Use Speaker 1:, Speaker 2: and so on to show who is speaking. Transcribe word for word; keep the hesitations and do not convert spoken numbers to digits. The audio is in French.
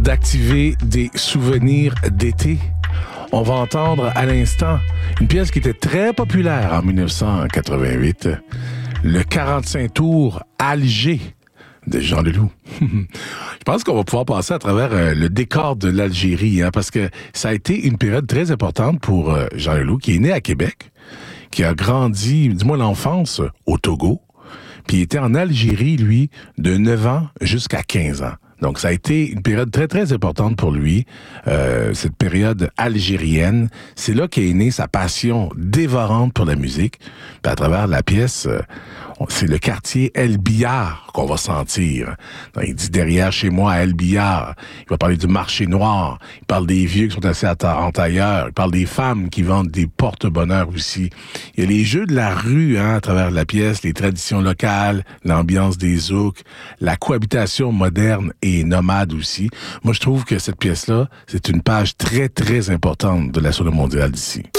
Speaker 1: d'activer des souvenirs d'été. On va entendre à l'instant une pièce qui était très populaire en dix-neuf cent quatre-vingt-huit, le quarante-cinq tours Alger de Jean Leloup. Je pense qu'on va pouvoir passer à travers euh, le décor de l'Algérie, hein, parce que ça a été une période très importante pour euh, Jean Leloup, qui est né à Québec, qui a grandi, dis-moi l'enfance, au Togo, puis il était en Algérie, lui, de neuf ans jusqu'à quinze ans. Donc, ça a été une période très, très importante pour lui, euh, cette période algérienne. C'est là qu'est née sa passion dévorante pour la musique. Puis à travers la pièce, euh, c'est le quartier El Billard qu'on va sentir. Donc, il dit « Derrière chez moi, à El Billard ». Il va parler du marché noir. Il parle des vieux qui sont assis en tailleur. Il parle des femmes qui vendent des porte-bonheur aussi. Il y a les jeux de la rue, hein, à travers la pièce, les traditions locales, l'ambiance des zouks, la cohabitation moderne et nomade aussi. Moi, je trouve que cette pièce-là, c'est une page très, très importante de la scène mondiale d'ici.